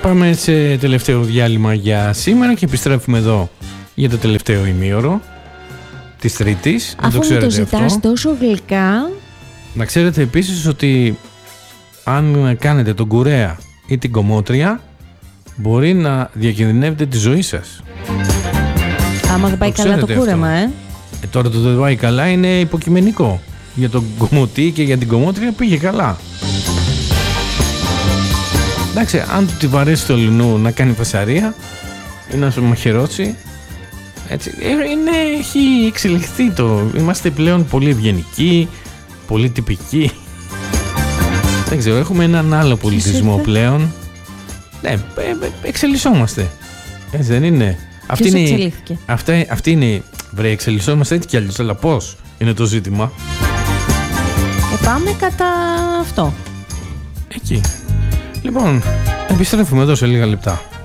πάμε σε τελευταίο διάλειμμα για σήμερα και επιστρέφουμε εδώ για το τελευταίο ημίωρο της Τρίτης. Αφού μου το ζητάς τόσο γλυκά. Να ξέρετε επίσης ότι αν κάνετε τον κουρέα ή την κομμότρια, μπορεί να διακινδυνεύετε τη ζωή σας. Άμα δεν πάει καλά το κούρεμα, Τώρα το δεν πάει καλά είναι υποκειμενικό. Για τον κομμωτή και για την κομμότρια πήγε καλά. Εντάξει, αν του τη βαρέσει το λουνού να κάνει φασαρία ή να σου μαχαιρώσει, έτσι, έχει εξελιχθεί το. Είμαστε πλέον πολύ ευγενικοί, πολύ τυπικοί. Δεν ξέρω, έχουμε έναν άλλο πολιτισμό πλέον. Ναι, εξελισσόμαστε. Έτσι δεν είναι? Ποιος εξελίχθηκε? Αυτή είναι. Βρε, εξελισσόμαστε έτσι κι αλλιώς, αλλά πώς είναι το ζήτημα? Πάμε κατά αυτό. Εκεί. Λοιπόν, επιστρέφουμε εδώ σε λίγα λεπτά.